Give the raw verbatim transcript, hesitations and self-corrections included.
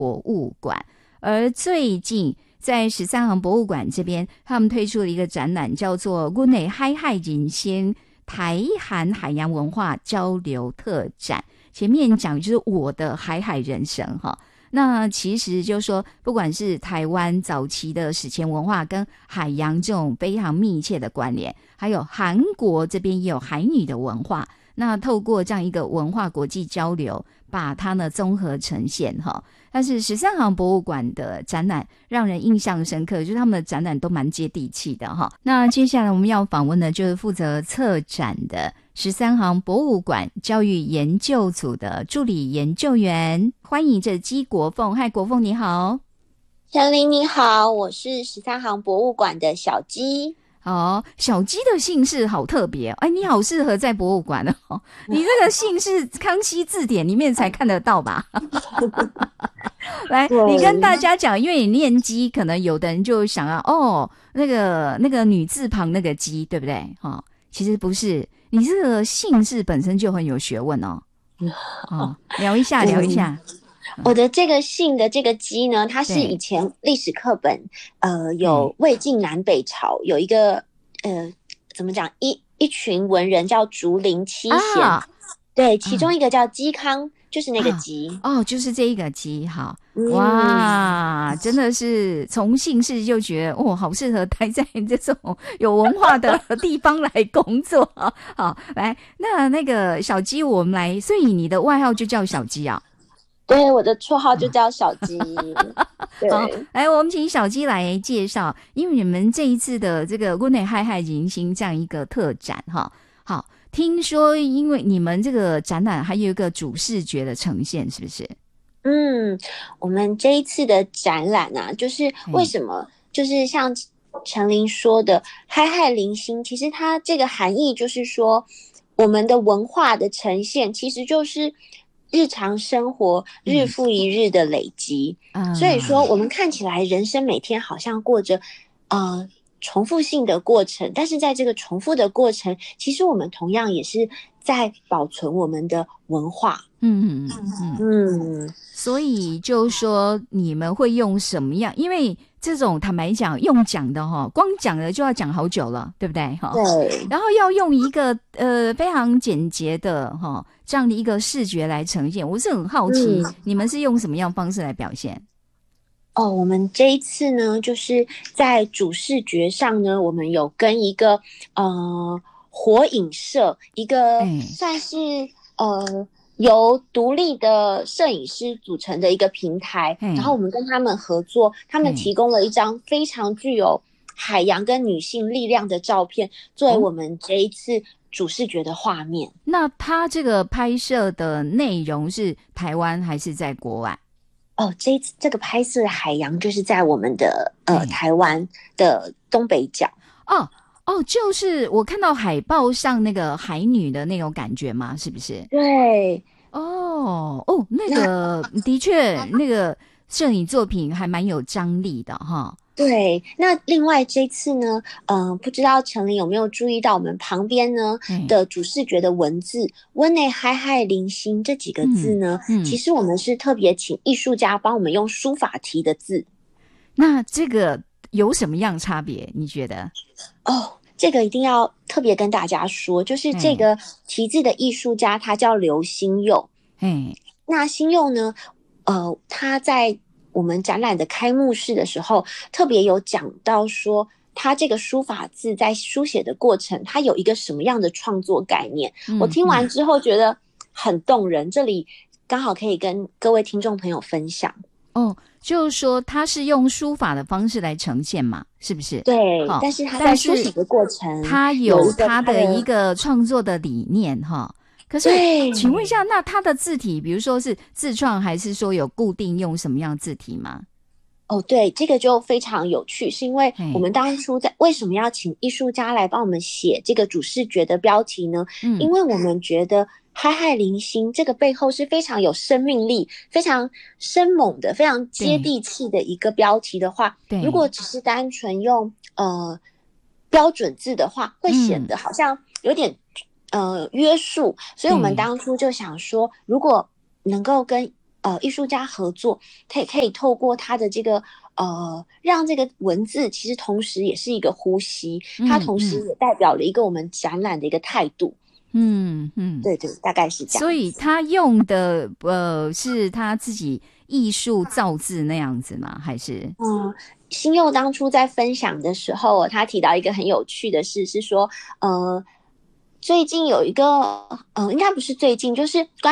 博物馆。而最近在十三行博物馆这边，他们推出了一个展览，叫做“阮的海海人生台韩海洋文化交流特展”。前面讲就是我的海海人生哈。那其实就是说，不管是台湾早期的史前文化跟海洋这种非常密切的关联，还有韩国这边也有海女的文化，那透过这样一个文化国际交流，把它呢综合呈现哈。但是十三行博物馆的展览让人印象深刻，就是他们的展览都蛮接地气的哈。那接下来我们要访问的就是负责策展的十三行博物馆教育研究组的助理研究员，欢迎着姬国凤。嗨，国凤你好。 陈琳你好，我是十三行博物馆的小姬。 哦，小姬的姓氏好特别，哎，你好适合在博物馆哦。你这个姓氏康熙字典里面才看得到吧？来，你跟大家讲，因为你念姬，可能有的人就想要哦，那个那个女字旁那个姬，对不对？哦，其实不是，你这个姓氏本身就很有学问哦。哦，聊一下，聊一下。 我的这个姓的这个姬呢，它是以前历史课本呃有魏晋南北朝有一个呃怎么讲一一群文人叫竹林七贤、啊、对，其中一个叫嵇康、啊、就是那个姬、 啊、哦，就是这一个姬。好、嗯、哇，真的是从姓氏就觉得哦，好适合待在这种有文化的地方来工作。好，来，那那个小姬我们来，所以你的外号就叫小姬啊？ 对，我的绰号就叫小姬。对， 好，来，我们请小姬来介绍，因为你们这一次的这个“阮的海海人生”这样一个特展哈。好，听说因为你们这个展览还有一个主视觉的呈现，是不是？ 嗯，我们这一次的展览啊，就是为什么、嗯、就是像陈琳说的“海海零星”，其实它这个含义就是说，我们的文化的呈现其实就是日常生活日复一日的累积、嗯、所以说我们看起来人生每天好像过着呃重复性的过程，但是在这个重复的过程，其实我们同样也是在保存我们的文化。 嗯嗯嗯嗯，所以就说你们会用什么样？因为这种坦白讲，用讲的哈，光讲的就要讲好久了，对不对哈？ 对。 然后要用一个呃非常简洁的哈这样的一个视觉来呈现，我是很好奇、嗯、你们是用什么样方式来表现？ 哦，我们这一次呢，就是在主视觉上呢，我们有跟一个呃火影社一个算是、嗯、呃。由独立的摄影师组成的一个平台，然后我们跟他们合作，他们提供了一张非常具有海洋跟女性力量的照片，作为我们这一次主视觉的画面。哦、 那他这个拍摄的内容是台湾还是在国外？ 哦，这一次这个拍摄的海洋就是在我们的呃台湾的东北角。 哦哦，就是我看到海报上那个海女的那种感觉吗？是不是？ 对。 哦哦，那个那的确，那个摄影作品还蛮有张力的哈。 对，那另外这次呢，嗯、呃，不知道陈琳有没有注意到我们旁边呢的主视觉的文字“阮的海海零星”这几个字呢、嗯嗯，其实我们是特别请艺术家帮我们用书法题的字。 那这个有什么样差别？你觉得？ 哦。这个一定要特别跟大家说，就是这个题字的艺术家他叫刘新佑。 嗯， 那新佑呢，呃，他在我们展览的开幕式的时候，特别有讲到说，他这个书法字在书写的过程，他有一个什么样的创作概念。嗯、我听完之后觉得很动人，这里刚好可以跟各位听众朋友分享。 哦，就是说他是用书法的方式来呈现嘛，是不是？ 对，但是他在书写的过程， 他有他的一个创作的理念哈。可是，请问一下，那他的字体，比如说是自创，还是说有固定用什么样字体吗？ 哦，对，这个就非常有趣，是因为我们当初在为什么要请艺术家来帮我们写这个主视觉的标题呢？嗯，因为我们觉得海海零星这个背后是非常有生命力、非常生猛的、非常接地气的一个标题的话，如果只是单纯用呃标准字的话，会显得好像有点、嗯、呃约束，所以我们当初就想说，如果能够跟呃艺术家合作，可以可以透过他的这个呃，让这个文字其实同时也是一个呼吸，它同时也代表了一个我们展览的一个态度。 嗯嗯， 对对，大概是这样。 所以他用的呃是他自己艺术造字那样子吗？还是嗯，新佑当初在分享的时候，他提到一个很有趣的事，是说，呃，最近有一个，呃，应该不是最近，就是关